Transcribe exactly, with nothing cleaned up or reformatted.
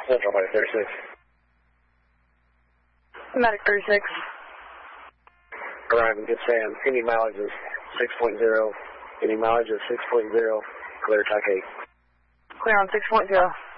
Central by thirty-six. Medic thirty-six. Arriving, good Sam. Any mileage is six point zero. Any mileage is six point zero. Clear, Type eight. Clear on six point zero.